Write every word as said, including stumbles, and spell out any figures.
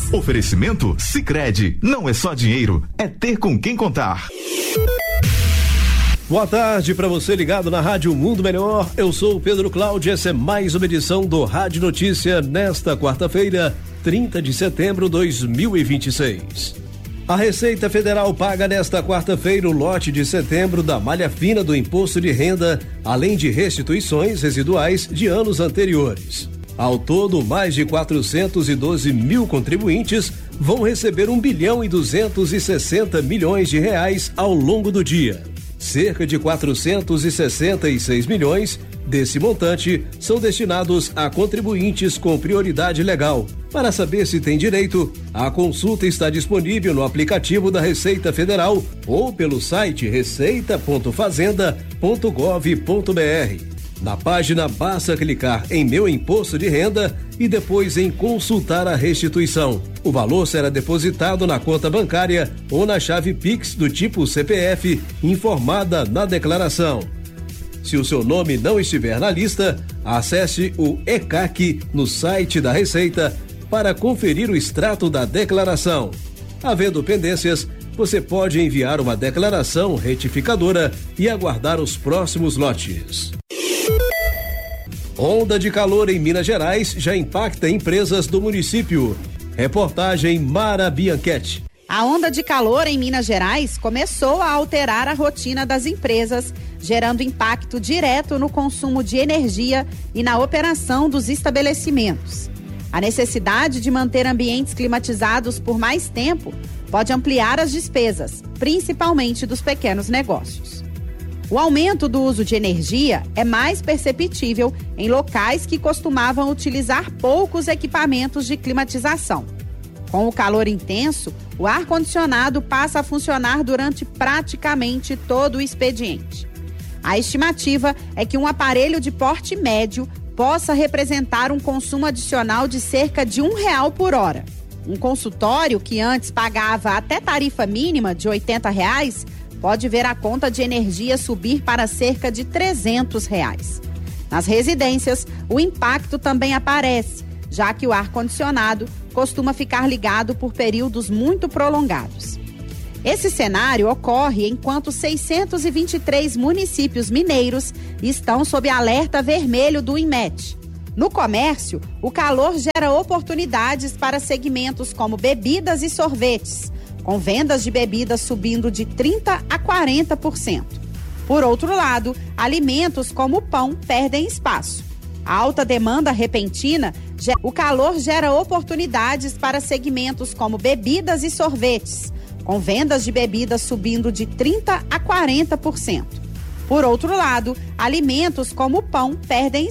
Oferecimento Sicredi, não é só dinheiro, é ter com quem contar. Boa tarde para você ligado na Rádio Mundo Melhor. Eu sou o Pedro Cláudio. Essa é mais uma edição do Rádio Notícia nesta quarta-feira, trinta de setembro de dois mil e vinte e seis. A Receita Federal paga nesta quarta-feira o lote de setembro da malha fina do imposto de renda, além de restituições residuais de anos anteriores. Ao todo, mais de quatrocentos e doze mil contribuintes vão receber um bilhão e duzentos e sessenta milhões de reais ao longo do dia. Cerca de quatrocentos e sessenta e seis milhões desse montante são destinados a contribuintes com prioridade legal. Para saber se tem direito, a consulta está disponível no aplicativo da Receita Federal ou pelo site receita ponto fazenda ponto gov ponto br. Na página, basta clicar em Meu Imposto de Renda e depois em Consultar a Restituição. O valor será depositado na conta bancária ou na chave Pix do tipo C P F, informada na declaração. Se o seu nome não estiver na lista, acesse o E C A C no site da Receita para conferir o extrato da declaração. Havendo pendências, você pode enviar uma declaração retificadora e aguardar os próximos lotes. Onda de calor em Minas Gerais já impacta empresas do município. Reportagem Mara Bianchetti. A onda de calor em Minas Gerais começou a alterar a rotina das empresas, gerando impacto direto no consumo de energia e na operação dos estabelecimentos. A necessidade de manter ambientes climatizados por mais tempo pode ampliar as despesas, principalmente dos pequenos negócios. O aumento do uso de energia é mais perceptível em locais que costumavam utilizar poucos equipamentos de climatização. Com o calor intenso, o ar-condicionado passa a funcionar durante praticamente todo o expediente. A estimativa é que um aparelho de porte médio possa representar um consumo adicional de cerca de um real por hora. Um consultório que antes pagava até tarifa mínima de oitenta reais pode ver a conta de energia subir para cerca de trezentos reais. Nas residências, o impacto também aparece, já que o ar-condicionado costuma ficar ligado por períodos muito prolongados. Esse cenário ocorre enquanto seiscentos e vinte e três municípios mineiros estão sob alerta vermelho do INMET. No comércio, o calor gera oportunidades para segmentos como bebidas e sorvetes, com vendas de bebidas subindo de trinta a quarenta por cento. Por outro lado, alimentos como o pão perdem espaço. A alta demanda repentina, o calor gera oportunidades para segmentos como bebidas e sorvetes, com vendas de bebidas subindo de trinta a quarenta por cento. Por outro lado, alimentos como o pão perdem